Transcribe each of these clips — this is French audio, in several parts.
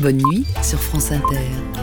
Bonne nuit sur France Inter.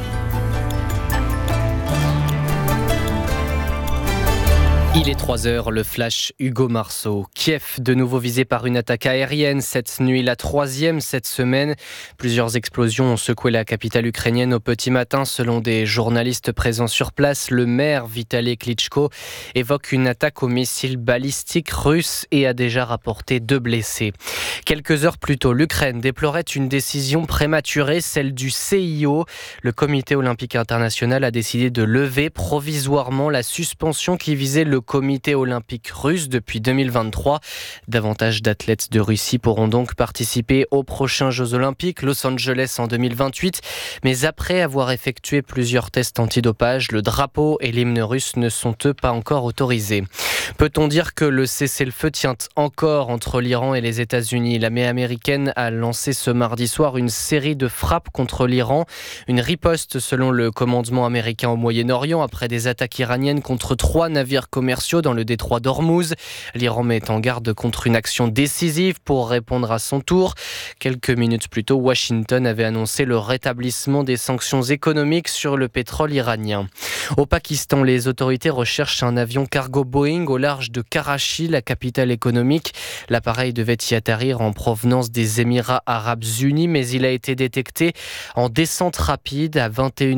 Il est 3h, le flash Hugo Marceau. Kiev, de nouveau visé par une attaque aérienne cette nuit, la 3e cette semaine. Plusieurs explosions ont secoué la capitale ukrainienne au petit matin. Selon des journalistes présents sur place, le maire Vitaly Klitschko évoque une attaque au missile balistique russe et a déjà rapporté 2 blessés. Quelques heures plus tôt, l'Ukraine déplorait une décision prématurée, celle du CIO. Le Comité olympique international a décidé de lever provisoirement la suspension qui visait le Comité olympique russe depuis 2023. Davantage d'athlètes de Russie pourront donc participer aux prochains Jeux olympiques, Los Angeles en 2028. Mais après avoir effectué plusieurs tests antidopage, le drapeau et l'hymne russe ne sont eux pas encore autorisés. Peut-on dire que le cessez-le-feu tient encore entre l'Iran et les États-Unis ? L'armée américaine a lancé ce mardi soir une série de frappes contre l'Iran. Une riposte selon le commandement américain au Moyen-Orient après des attaques iraniennes contre 3 navires commerciaux dans le détroit d'Ormuz. L'Iran met en garde contre une action décisive pour répondre à son tour. Quelques minutes plus tôt, Washington avait annoncé le rétablissement des sanctions économiques sur le pétrole iranien. Au Pakistan, les autorités recherchent un avion cargo Boeing au large de Karachi, la capitale économique. L'appareil devait y atterrir en provenance des Émirats arabes unis, mais il a été détecté en descente rapide à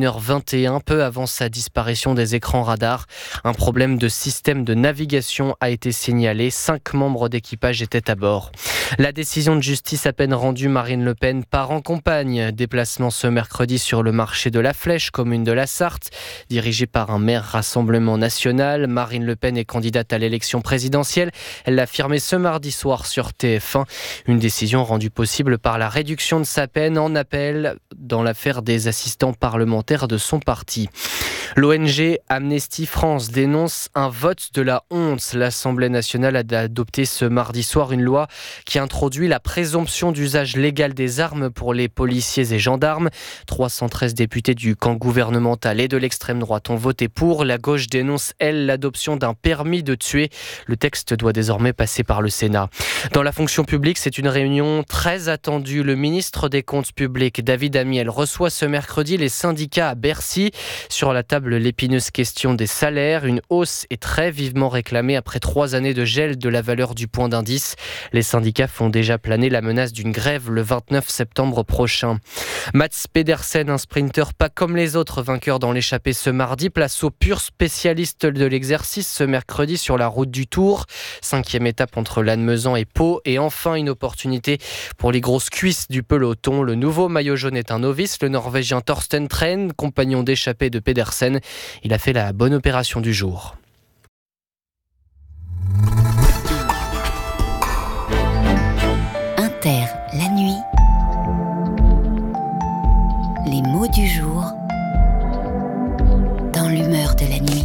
21h21, peu avant sa disparition des écrans radars. Un problème de système de navigation a été signalé. 5 membres d'équipage étaient à bord. La décision de justice à peine rendue, Marine Le Pen part en campagne. Déplacement ce mercredi sur le marché de la Flèche, commune de la Sarthe. Dirigée par un maire Rassemblement National, Marine Le Pen est candidate à l'élection présidentielle. Elle l'a affirmé ce mardi soir sur TF1. Une décision rendue possible par la réduction de sa peine en appel dans l'affaire des assistants parlementaires de son parti. L'ONG Amnesty France dénonce un vote de la honte. L'Assemblée nationale a adopté ce mardi soir une loi qui introduit la présomption d'usage légal des armes pour les policiers et gendarmes. 313 députés du camp gouvernemental et de l'extrême droite ont voté pour. La gauche dénonce, elle, l'adoption d'un permis de tuer. Le texte doit désormais passer par le Sénat. Dans la fonction publique, c'est une réunion très attendue. Le ministre des Comptes publics, David Amiel, reçoit ce mercredi les syndicats à Bercy. Sur la table, l'épineuse question des salaires. Une hausse est très vivement réclamée après 3 années de gel de la valeur du point d'indice. Les syndicats font déjà planer la menace d'une grève le 29 septembre prochain. Mats Pedersen, un sprinter pas comme les autres, vainqueur dans l'échappée ce mardi. Place au pur spécialiste de l'exercice ce mercredi sur la route du Tour. 5e étape entre Lannemezan et Pau. Et enfin, une opportunité pour les grosses cuisses du peloton. Le nouveau maillot jaune est un novice, le Norvégien Thorsten Tren, compagnon d'échappée de Pedersen. Il a fait la bonne opération du jour. Inter, la nuit. Les mots du jour dans l'humeur de la nuit.